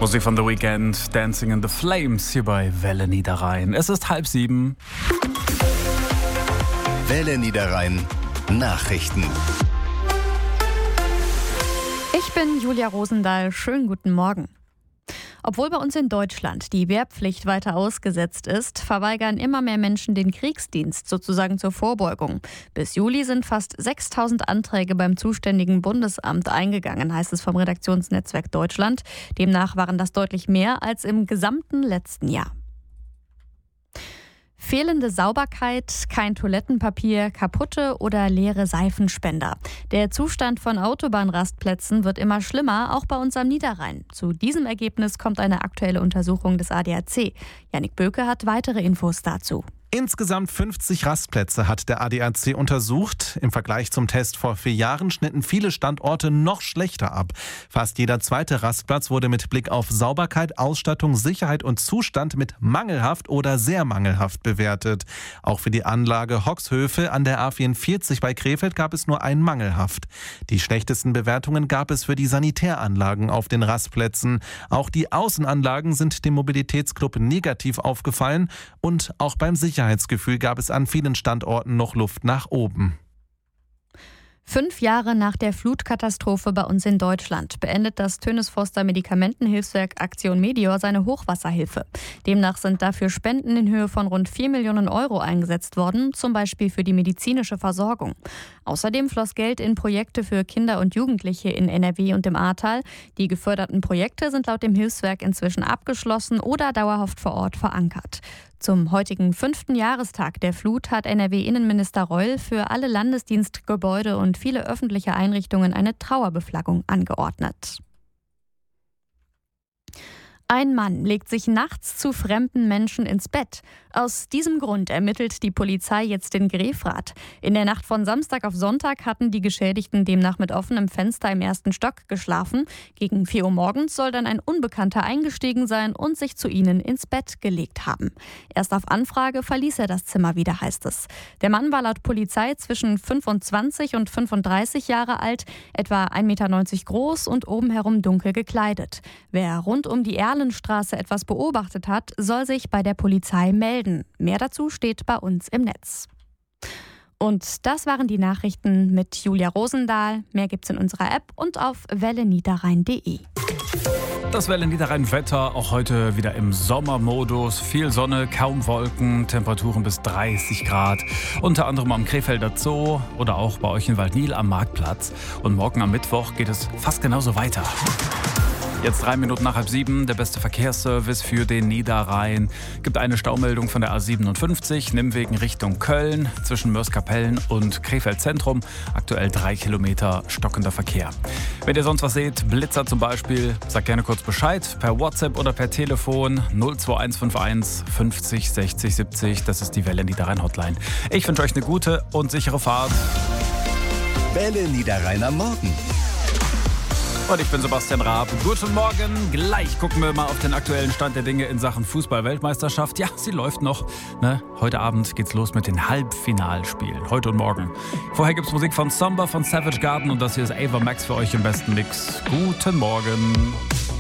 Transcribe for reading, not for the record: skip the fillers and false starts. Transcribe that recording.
Musik von The Weeknd, Dancing in the Flames hier bei Welle Niederrhein. Es ist 6:30. Welle Niederrhein Nachrichten. Ich bin Julia Rosendahl. Schönen guten Morgen. Obwohl bei uns in Deutschland die Wehrpflicht weiter ausgesetzt ist, verweigern immer mehr Menschen den Kriegsdienst, sozusagen zur Vorbeugung. Bis Juli sind fast 6.000 Anträge beim zuständigen Bundesamt eingegangen, heißt es vom Redaktionsnetzwerk Deutschland. Demnach waren das deutlich mehr als im gesamten letzten Jahr. Fehlende Sauberkeit, kein Toilettenpapier, kaputte oder leere Seifenspender. Der Zustand von Autobahnrastplätzen wird immer schlimmer, auch bei uns am Niederrhein. Zu diesem Ergebnis kommt eine aktuelle Untersuchung des ADAC. Jannik Böke hat weitere Infos dazu. Insgesamt 50 Rastplätze hat der ADAC untersucht. Im Vergleich zum Test vor 4 Jahren schnitten viele Standorte noch schlechter ab. Fast jeder zweite Rastplatz wurde mit Blick auf Sauberkeit, Ausstattung, Sicherheit und Zustand mit mangelhaft oder sehr mangelhaft bewertet. Auch für die Anlage Hoxhöfe an der A44 bei Krefeld gab es nur ein mangelhaft. Die schlechtesten Bewertungen gab es für die Sanitäranlagen auf den Rastplätzen. Auch die Außenanlagen sind dem Mobilitätsclub negativ aufgefallen und auch beim Sicherheitsgefühl gab es an vielen Standorten noch Luft nach oben. 5 Jahre nach der Flutkatastrophe bei uns in Deutschland beendet das Tönisforster Medikamentenhilfswerk Aktion Meteor seine Hochwasserhilfe. Demnach sind dafür Spenden in Höhe von rund 4 Millionen Euro eingesetzt worden, zum Beispiel für die medizinische Versorgung. Außerdem floss Geld in Projekte für Kinder und Jugendliche in NRW und im Ahrtal. Die geförderten Projekte sind laut dem Hilfswerk inzwischen abgeschlossen oder dauerhaft vor Ort verankert. Zum heutigen 5. Jahrestag der Flut hat NRW-Innenminister Reul für alle Landesdienstgebäude und viele öffentliche Einrichtungen eine Trauerbeflaggung angeordnet. Ein Mann legt sich nachts zu fremden Menschen ins Bett. Aus diesem Grund ermittelt die Polizei jetzt in Grefrath. In der Nacht von Samstag auf Sonntag hatten die Geschädigten demnach mit offenem Fenster im 1. Stock geschlafen. Gegen 4 Uhr morgens soll dann ein Unbekannter eingestiegen sein und sich zu ihnen ins Bett gelegt haben. Erst auf Anfrage verließ er das Zimmer wieder, heißt es. Der Mann war laut Polizei zwischen 25 und 35 Jahre alt, etwa 1,90 Meter groß und oben herum dunkel gekleidet. Wer rund um die Erlenstraße etwas beobachtet hat, soll sich bei der Polizei melden. Mehr dazu steht bei uns im Netz. Und das waren die Nachrichten mit Julia Rosendahl. Mehr gibt's in unserer App und auf welleniederrhein.de. Das Welle Niederrhein Wetter, auch heute wieder im Sommermodus. Viel Sonne, kaum Wolken, Temperaturen bis 30 Grad. Unter anderem am Krefelder Zoo oder auch bei euch in Waldnil am Marktplatz. Und morgen am Mittwoch geht es fast genauso weiter. Jetzt 3 Minuten nach 6:30, der beste Verkehrsservice für den Niederrhein. Gibt eine Staumeldung von der A57, Nimmwegen Richtung Köln, zwischen Mörs-Kapellen und Krefeld Zentrum. Aktuell 3 Kilometer stockender Verkehr. Wenn ihr sonst was seht, Blitzer zum Beispiel, sagt gerne kurz Bescheid. Per WhatsApp oder per Telefon 02151 50 60 70. Das ist die Welle Niederrhein Hotline. Ich wünsche euch eine gute und sichere Fahrt. Welle Niederrhein am Morgen. Und ich bin Sebastian Raab. Guten Morgen. Gleich gucken wir mal auf den aktuellen Stand der Dinge in Sachen Fußball-Weltmeisterschaft. Ja, sie läuft noch. Heute Abend geht's los mit den Halbfinalspielen. Heute und morgen. Vorher gibt's Musik von Somber von Savage Garden und das hier ist Ava Max für euch im besten Mix. Guten Morgen.